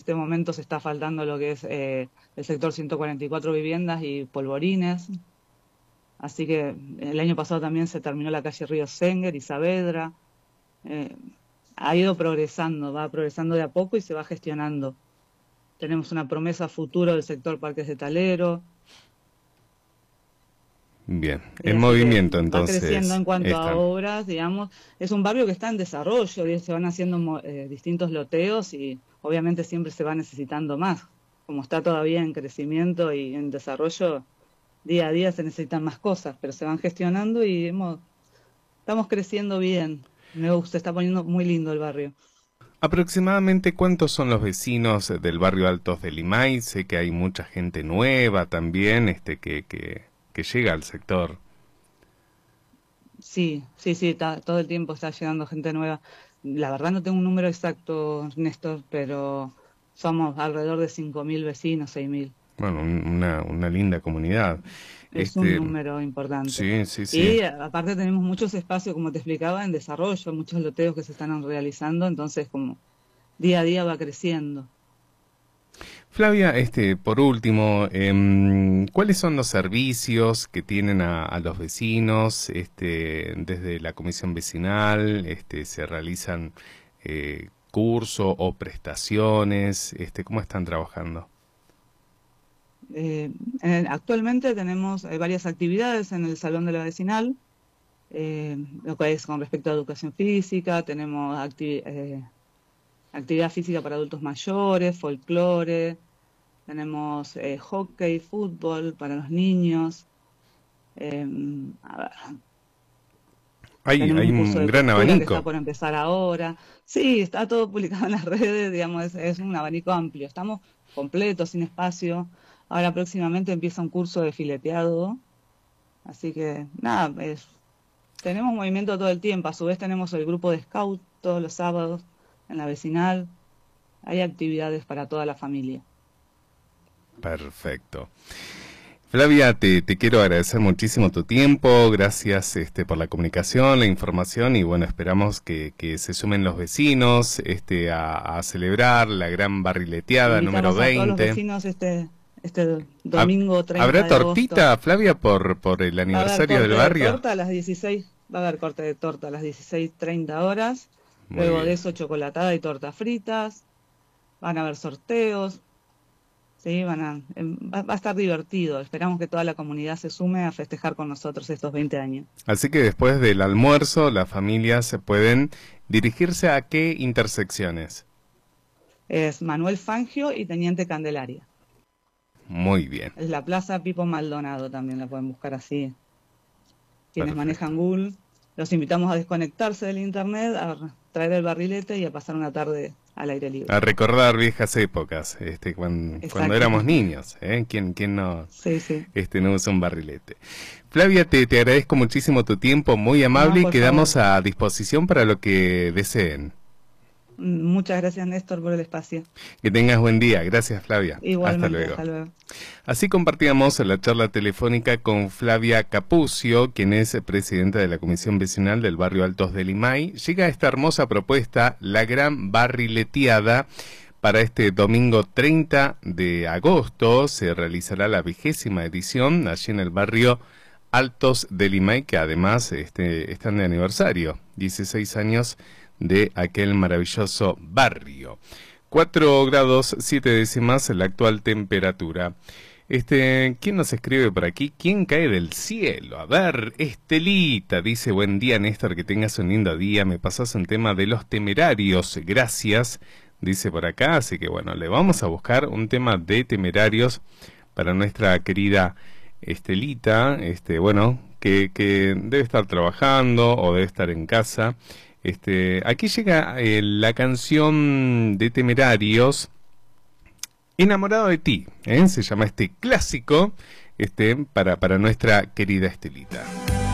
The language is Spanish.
este momento se está faltando lo que es el sector 144 viviendas y Polvorines. Así que el año pasado también se terminó la calle Río Senguer y Saavedra. Ha ido progresando, va progresando de a poco y se va gestionando. Tenemos una promesa futuro del sector Parques de Talero. Bien, en movimiento Va creciendo entonces en cuanto a están. obras, digamos. Es un barrio que está en desarrollo, y se van haciendo distintos loteos y obviamente siempre se va necesitando más. Como está todavía en crecimiento y en desarrollo, día a día se necesitan más cosas, pero se van gestionando y estamos creciendo bien. Me gusta, se está poniendo muy lindo el barrio. ¿Aproximadamente cuántos son los vecinos del barrio Altos de Limay? Sé que hay mucha gente nueva también, que llega al sector. Sí, sí, sí, todo el tiempo está llegando gente nueva. La verdad no tengo un número exacto, Néstor, pero somos alrededor de 5.000 vecinos, 6.000. Bueno, una linda comunidad. Es un Este, número importante. sí, sí, sí. Y aparte tenemos muchos espacios, como te explicaba, en desarrollo, muchos loteos que se están realizando, entonces como día a día va creciendo. Flavia, por último, ¿cuáles son los servicios que tienen a los vecinos? Desde la comisión vecinal, se realizan cursos o prestaciones, ¿cómo están trabajando? Eh, Actualmente tenemos varias actividades en el Salón de la Vecinal, lo que es con respecto a educación física, tenemos actividad física para adultos mayores, folclore, tenemos hockey, fútbol para los niños, a ver, tenemos Hay un curso un de gran costura que está abanico. por empezar ahora. Sí, está todo publicado en las redes, digamos, es un abanico amplio. Estamos completos, sin espacio. Ahora próximamente empieza un curso de fileteado, así que nada, tenemos movimiento todo el tiempo. A su vez tenemos el grupo de scout todos los sábados en la vecinal. Hay actividades para toda la familia. Perfecto. Flavia, te quiero agradecer muchísimo tu tiempo, gracias por la comunicación, la información y bueno, esperamos que se sumen los vecinos a celebrar la gran barrileteada número Invitamos a todos los 20. vecinos este domingo 30 ¿Habrá de agosto. tortita, Flavia, por el Va a haber aniversario del corte de barrio? torta a las 16, va a haber corte de torta a las 16:30 horas. Muy Luego de bien. eso chocolatada y tortas fritas. Van a haber sorteos. Sí, va a estar divertido. Esperamos que toda la comunidad se sume a festejar con nosotros estos 20 años. Así que después del almuerzo, las familias se pueden dirigirse a qué intersecciones. Es Manuel Fangio y Teniente Candelaria. Muy bien. Es la Plaza Pipo Maldonado, también la pueden buscar así. Quienes Perfecto. manejan Google, los invitamos a desconectarse del internet, a traer el barrilete y a pasar una tarde al aire libre. A recordar viejas épocas, cuando Exacto. éramos niños, ¿eh? ¿Quién no, Sí, sí. no usa un barrilete? Flavia, te agradezco muchísimo tu tiempo, muy amable No, y por favor. quedamos a disposición para lo que deseen. Muchas gracias, Néstor, por el espacio. Que tengas buen día. Gracias, Flavia. Hasta Igualmente, luego. hasta luego. Así compartíamos la charla telefónica con Flavia Capucio, quien es presidenta de la Comisión Vecinal del Barrio Altos de Limay. Llega esta hermosa propuesta, la gran barrileteada. Para este domingo 30 de agosto se realizará la 20ª edición allí en el barrio Altos de Limay, que además están de aniversario, 16 años de aquel maravilloso barrio. 4 grados 7 décimas la actual temperatura. ¿Quién nos escribe por aquí? ¿Quién cae del cielo? A ver, Estelita dice, buen día Néstor, que tengas un lindo día, me pasas un tema de Los Temerarios, gracias, dice por acá, así que bueno, le vamos a buscar un tema de Temerarios para nuestra querida Estelita, bueno, que debe estar trabajando o debe estar en casa. Aquí llega la canción de Temerarios, Enamorado de ti, se llama este clásico, para nuestra querida Estelita.